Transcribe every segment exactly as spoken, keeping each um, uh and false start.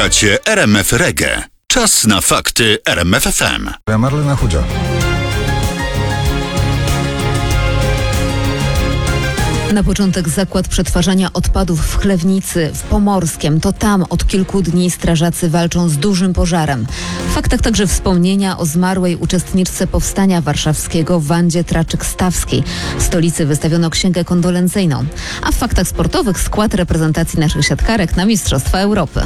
Słuchacie R M F Reggae. Czas na fakty R M F F M. Marlena Chudzia. Na początek zakład przetwarzania odpadów w Chlewnicy w Pomorskiem. To tam od kilku dni strażacy walczą z dużym pożarem. W faktach także wspomnienia o zmarłej uczestniczce Powstania Warszawskiego Wandzie Traczyk-Stawskiej. W stolicy wystawiono księgę kondolencyjną. A w faktach sportowych skład reprezentacji naszych siatkarek na Mistrzostwa Europy.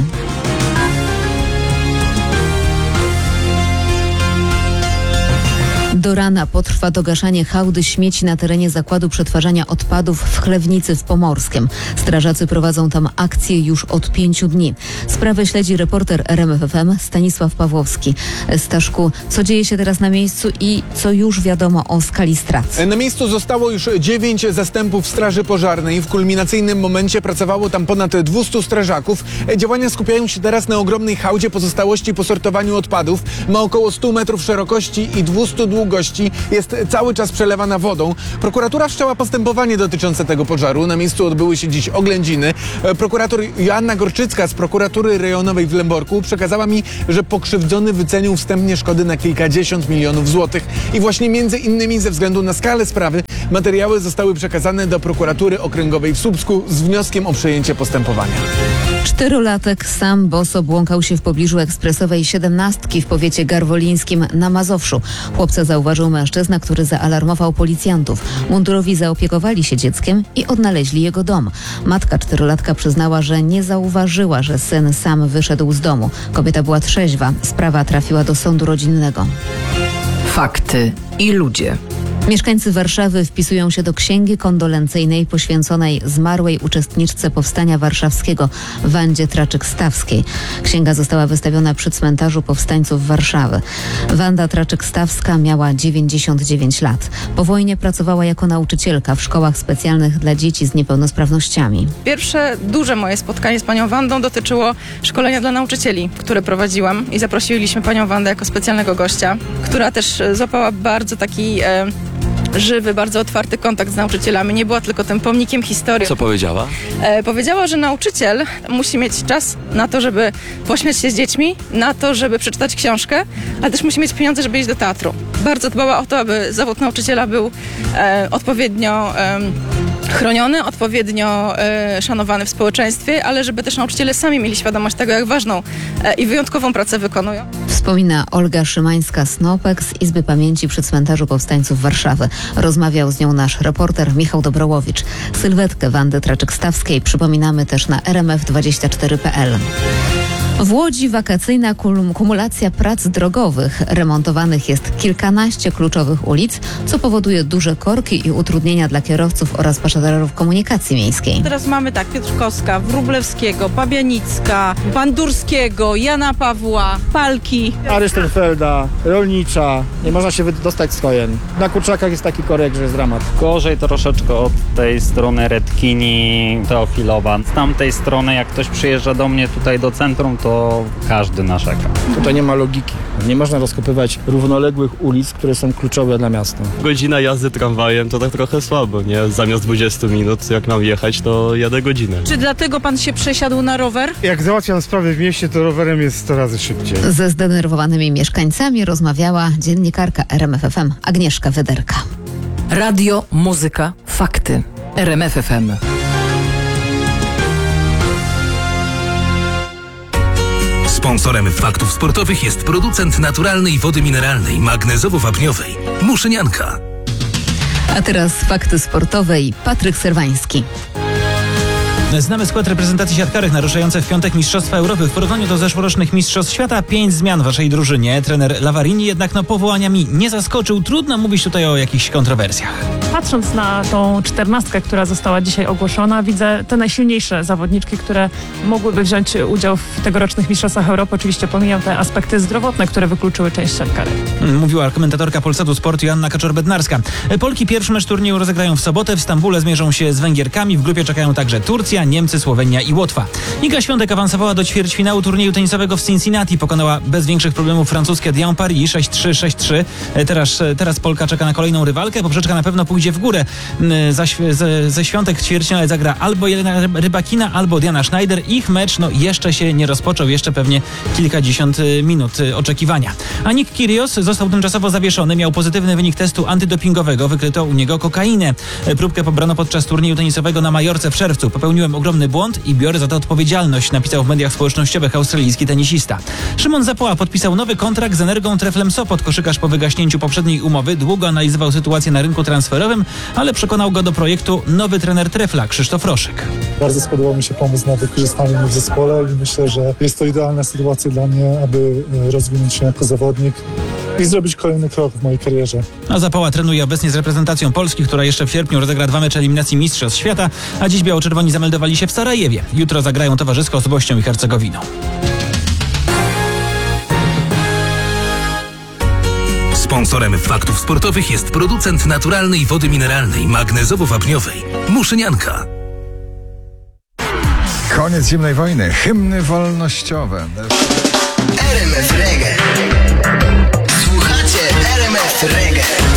Do rana potrwa dogaszanie hałdy śmieci na terenie zakładu przetwarzania odpadów w Chlewnicy w Pomorskiem. Strażacy prowadzą tam akcję już od pięciu dni. Sprawę śledzi reporter R M F F M Stanisław Pawłowski. Staszku, co dzieje się teraz na miejscu i co już wiadomo o skali strat? Na miejscu zostało już dziewięć zastępów straży pożarnej. W kulminacyjnym momencie pracowało tam ponad dwustu strażaków. Działania skupiają się teraz na ogromnej hałdzie pozostałości po sortowaniu odpadów. Ma około stu metrów szerokości i dwustu długości. Jest cały czas przelewana wodą. Prokuratura wszczęła postępowanie dotyczące tego pożaru. Na miejscu odbyły się dziś oględziny. Prokurator Joanna Gorczycka z prokuratury rejonowej w Lęborku przekazała mi, że pokrzywdzony wycenił wstępnie szkody na kilkadziesiąt milionów złotych. I właśnie między innymi ze względu na skalę sprawy materiały zostały przekazane do prokuratury okręgowej w Słupsku z wnioskiem o przejęcie postępowania. Czterolatek sam boso błąkał się w pobliżu ekspresowej siedemnastki w powiecie garwolińskim na Mazowszu. Chłopca zauważył mężczyzna, który zaalarmował policjantów. Mundurowi zaopiekowali się dzieckiem i odnaleźli jego dom. Matka czterolatka przyznała, że nie zauważyła, że syn sam wyszedł z domu. Kobieta była trzeźwa. Sprawa trafiła do sądu rodzinnego. Fakty i ludzie. Mieszkańcy Warszawy wpisują się do księgi kondolencyjnej poświęconej zmarłej uczestniczce Powstania Warszawskiego Wandzie Traczyk-Stawskiej. Księga została wystawiona przy cmentarzu powstańców Warszawy. Wanda Traczyk-Stawska miała dziewięćdziesiąt dziewięć lat. Po wojnie pracowała jako nauczycielka w szkołach specjalnych dla dzieci z niepełnosprawnościami. Pierwsze duże moje spotkanie z panią Wandą dotyczyło szkolenia dla nauczycieli, które prowadziłam i zaprosiliśmy panią Wandę jako specjalnego gościa, która też złapała bardzo taki e, żywy, bardzo otwarty kontakt z nauczycielami. Nie była tylko tym pomnikiem historii. Co powiedziała? E, powiedziała, że nauczyciel musi mieć czas na to, żeby pośmiać się z dziećmi, na to, żeby przeczytać książkę, ale też musi mieć pieniądze, żeby iść do teatru. Bardzo dbała o to, aby zawód nauczyciela był e, odpowiednio e, chroniony, odpowiednio e, szanowany w społeczeństwie, ale żeby też nauczyciele sami mieli świadomość tego, jak ważną e, i wyjątkową pracę wykonują. Wspomina Olga Szymańska-Snopek z Izby Pamięci przy Cmentarzu Powstańców Warszawy. Rozmawiał z nią nasz reporter Michał Dobrołowicz. Sylwetkę Wandy Traczyk-Stawskiej przypominamy też na r m f dwadzieścia cztery kropka p l. W Łodzi wakacyjna kum- kumulacja prac drogowych. Remontowanych jest kilkanaście kluczowych ulic, co powoduje duże korki i utrudnienia dla kierowców oraz pasażerów komunikacji miejskiej. Teraz mamy tak, Piotrkowska, Wróblewskiego, Pabianicka, Bandurskiego, Jana Pawła, Palki. Arysztenfelda, Rolnicza, nie można się wydostać z kojen. Na Kurczakach jest taki korek, że jest dramat. Gorzej troszeczkę od tej strony Redkini, Teofilowa. Z tamtej strony, jak ktoś przyjeżdża do mnie tutaj do centrum, to każdy narzeka. Tutaj nie ma logiki. Nie można rozkopywać równoległych ulic, które są kluczowe dla miasta. Godzina jazdy tramwajem to tak trochę słabo, nie? Zamiast dwudziestu minut, jak mam jechać, to jadę godzinę. Czy dlatego pan się przesiadł na rower? Jak załatwiam sprawy w mieście, to rowerem jest sto razy szybciej. Ze zdenerwowanymi mieszkańcami rozmawiała dziennikarka R M F F M Agnieszka Wyderka. Radio, muzyka, fakty. R M F F M. Sponsorem faktów sportowych jest producent naturalnej wody mineralnej, magnezowo-wapniowej Muszynianka. A teraz fakty sportowe i Patryk Serwański. Znamy skład reprezentacji siatkarek naruszających w piątek Mistrzostwa Europy. W porównaniu do zeszłorocznych Mistrzostw Świata pięć zmian w waszej drużynie. Trener Lavarini jednak no, powołaniami nie zaskoczył. Trudno mówić tutaj o jakichś kontrowersjach. Patrząc na tą czternastkę, która została dzisiaj ogłoszona, widzę te najsilniejsze zawodniczki, które mogłyby wziąć udział w tegorocznych Mistrzostwach Europy. Oczywiście pomijam te aspekty zdrowotne, które wykluczyły część siatkarek. Mówiła komentatorka Polsatu Sport Joanna Kaczor-Bednarska. Polki pierwszy mecz turnieju rozegrają w sobotę. W Stambule zmierzą się z Węgierkami. W grupie czekają także Turcja, Niemcy, Słowenia i Łotwa. Iga Świątek awansowała do ćwierćfinału turnieju tenisowego w Cincinnati. Pokonała bez większych problemów francuskie Dian Paris sześć trzy, sześć trzy. Teraz, teraz Polka czeka na kolejną rywalkę. Poprzeczka na pewno pójdzie idzie w górę. Za, ze, ze świątek ćwierćfinale zagra albo Jelena Rybakina, albo Diana Schneider. Ich mecz no, jeszcze się nie rozpoczął, jeszcze pewnie kilkadziesiąt minut oczekiwania. A Nick Kyrgios został tymczasowo zawieszony. Miał pozytywny wynik testu antydopingowego. Wykryto u niego kokainę. Próbkę pobrano podczas turnieju tenisowego na Majorce w czerwcu. Popełniłem ogromny błąd i biorę za to odpowiedzialność, napisał w mediach społecznościowych australijski tenisista. Szymon Zapoła podpisał nowy kontrakt z Energą Treflem Sopot. Koszykarz po wygaśnięciu poprzedniej umowy długo analizował sytuację na rynku transferowym, ale przekonał go do projektu nowy trener Trefla, Krzysztof Roszyk. Bardzo spodobał mi się pomysł na wykorzystanie mnie w zespole i myślę, że jest to idealna sytuacja dla mnie, aby rozwinąć się jako zawodnik i zrobić kolejny krok w mojej karierze. A Zapoła trenuje obecnie z reprezentacją Polski, która jeszcze w sierpniu rozegra dwa mecze eliminacji Mistrzostw Świata, a dziś biało-czerwoni zameldowali się w Sarajewie. Jutro zagrają towarzysko z Bośnią i Hercegowiną. Sponsorem Faktów Sportowych jest producent naturalnej wody mineralnej, magnezowo-wapniowej Muszynianka. Koniec zimnej wojny. Hymny wolnościowe. R M F Reggae. Słuchacie R M F Reggae.